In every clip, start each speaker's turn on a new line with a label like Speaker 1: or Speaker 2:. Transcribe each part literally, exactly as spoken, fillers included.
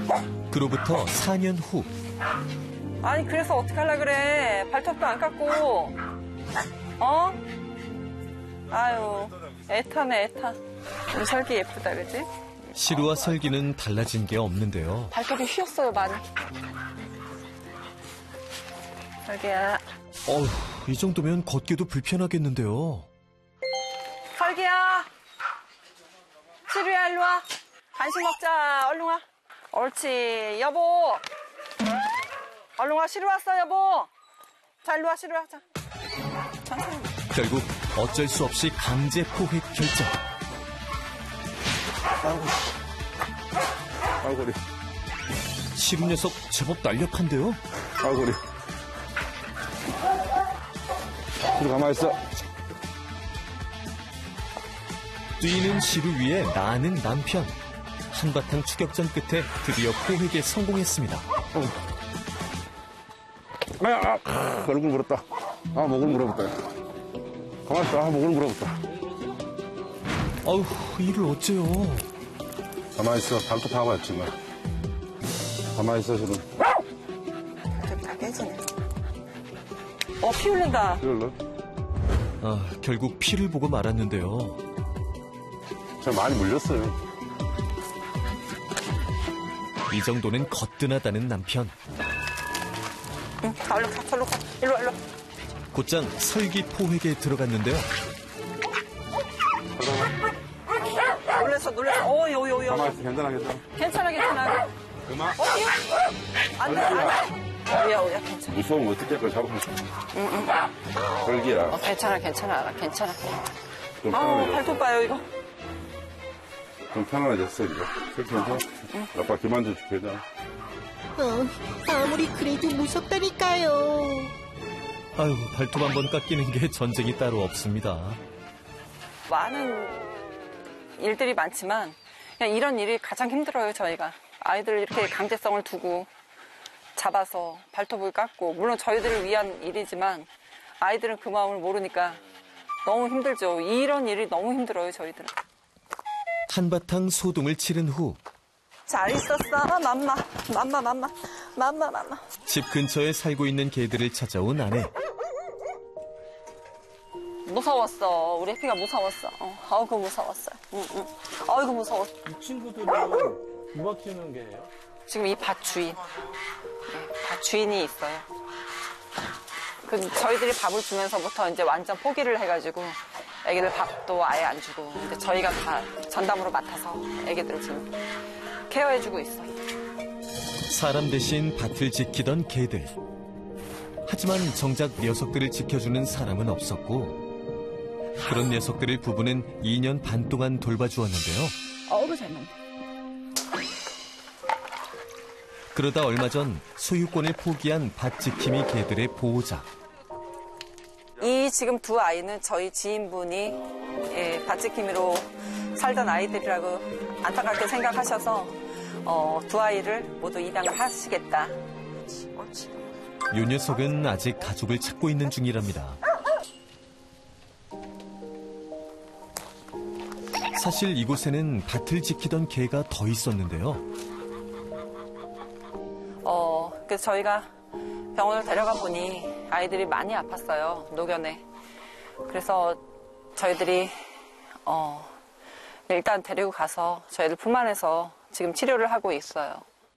Speaker 1: 그로부터 사 년 후.
Speaker 2: 아니 그래서 어떻게 하려 그래. 발톱도 안 깎고. 어? 아유 애타네 애타. 우리 설기 예쁘다 그지?
Speaker 1: 시루와 설기는 달라진 게 없는데요.
Speaker 2: 발톱이 휘었어요 많이. 설기야.
Speaker 1: 어휴, 이 정도면 걷기도 불편하겠는데요.
Speaker 2: 설기야. 시루야 일로 와. 간식 먹자. 얼른 와. 옳지. 여보. 얼른 와. 시루 왔어 여보. 자 일로 와 시루 와. 자. 천천히.
Speaker 1: 결국 어쩔 수 없이 강제 포획 결정.
Speaker 3: 아이고. 아이고리.
Speaker 1: 시루 녀석 제법 날렵한데요.
Speaker 3: 아이고리. 시루 가만히 있어.
Speaker 1: 뛰는 시루 위에 나는 남편. 한바탕 추격전 끝에 드디어 포획에 성공했습니다.
Speaker 3: 어. 아, 아, 얼굴 물었다. 아, 목을 물어봤다. 가만히 있어. 아, 목을 물어봤다.
Speaker 1: 아우, 이를 어째요.
Speaker 3: 가만히 있어. 발톱 하고 왔지, 뭐. 가만히 있어, 지금.
Speaker 2: 다 깨지네. 어, 피 흘린다.
Speaker 3: 피 흘러?
Speaker 1: 아, 결국 피를 보고 말았는데요.
Speaker 3: 저 많이 물렸어요.
Speaker 1: 이 정도는 거뜬하다는 남편.
Speaker 2: 응, 가, 얼른 가, 절로 가. 일로 와, 일로 와.
Speaker 1: 곧장 설기 포획에 들어갔는데요.
Speaker 2: 놀랬어, 놀랬어. 어, 요, 요, 요.
Speaker 3: 가만히 있어. 괜찮아, 괜찮아.
Speaker 2: 괜찮아, 괜찮아.
Speaker 3: 그만.
Speaker 2: 어, 이거? 안 돼, 안 돼. 오야, 오야, 괜찮아.
Speaker 3: 무서우면 어떻게 할 잡으면.
Speaker 2: 응, 응.
Speaker 3: 설기야.
Speaker 2: 어, 괜찮아, 괜찮아, 괜찮아.
Speaker 3: 좀
Speaker 2: 아,
Speaker 3: 편안해졌어.
Speaker 2: 발톱 봐요, 이거.
Speaker 3: 좀 편안해졌어, 이거. 설기 괜찮아? 응. 아빠 그만 좀 줄게, 자.
Speaker 4: 어, 아무리 그래도 무섭다니까요.
Speaker 1: 아유, 발톱 한번 깎이는 게 전쟁이 따로 없습니다.
Speaker 2: 많은 일들이 많지만 그냥 이런 일이 가장 힘들어요, 저희가. 아이들 이렇게 강제성을 두고 잡아서 발톱을 깎고, 물론 저희들을 위한 일이지만 아이들은 그 마음을 모르니까 너무 힘들죠. 이런 일이 너무 힘들어요, 저희들은.
Speaker 1: 한바탕 소동을 치른 후
Speaker 2: 잘 있었어, 맘마. 맘마, 맘마. 맘마, 맘마.
Speaker 1: 집 근처에 살고 있는 개들을 찾아온 아내.
Speaker 2: 무서웠어. 우리 해피가 무서웠어. 어, 아이고 무서웠어. 응, 응. 아이고 무서웠어.
Speaker 5: 이 친구들은 누가 키우는 개예요?
Speaker 2: 지금 이 밭 주인. 네, 밭 주인이 있어요. 그 저희들이 밥을 주면서부터 이제 완전 포기를 해가지고 애기들 밥도 아예 안 주고 이제 저희가 다 전담으로 맡아서 애기들을 지금 케어해주고 있어요.
Speaker 1: 사람 대신 밭을 지키던 개들. 하지만 정작 녀석들을 지켜주는 사람은 없었고, 그런 녀석들을 부부는 이 년 반 동안 돌봐주었는데요.
Speaker 2: 어우, 잘 먹네.
Speaker 1: 그러다 얼마 전 소유권을 포기한 밭 지킴이 개들의 보호자.
Speaker 2: 이 지금 두 아이는 저희 지인분이 예, 밭 지킴이로 살던 아이들이라고 안타깝게 생각하셔서 어, 두 아이를 모두 입양을 하시겠다. 옳지.
Speaker 1: 요 녀석은 아직 가족을 찾고 있는 중이랍니다. 사실 이곳에는 밭을 지키던 개가 더 있었는데요.
Speaker 2: 어, 그래서 저희가 병원을 데려가 보니 아이들이 많이 아팠어요. 노견에. 그래서 저희들이 어, 일단 데리고 가서 저희들 품 안에서 지금 치료를 하고 있어요.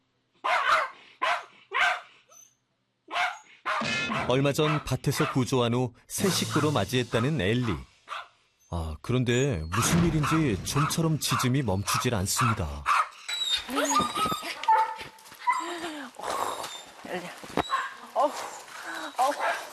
Speaker 1: 얼마 전 밭에서 구조한 후 새 식구로 맞이했다는 엘리. 아, 그런데 무슨 일인지 좀처럼 짖음이 멈추질 않습니다.
Speaker 2: 엘리야. 어우, 어우.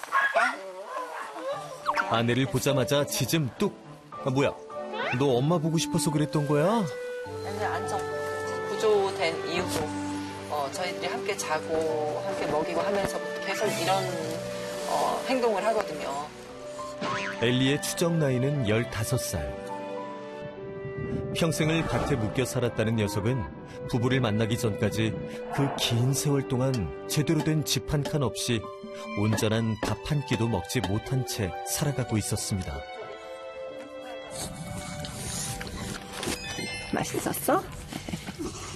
Speaker 1: 아내를 보자마자 짖음 뚝. 아, 뭐야? 너 엄마 보고 싶어서 그랬던 거야?
Speaker 2: 엘리야, 앉아. 구조된 이후 어, 저희들이 함께 자고 함께 먹이고 하면서부터 계속 이런 어, 행동을 하거든요.
Speaker 1: 엘리의 추정 나이는 열다섯 살. 평생을 밭에 묶여 살았다는 녀석은 부부를 만나기 전까지 그 긴 세월 동안 제대로 된 집 한 칸 없이 온전한 밥 한 끼도 먹지 못한 채 살아가고 있었습니다.
Speaker 2: 맛있었어?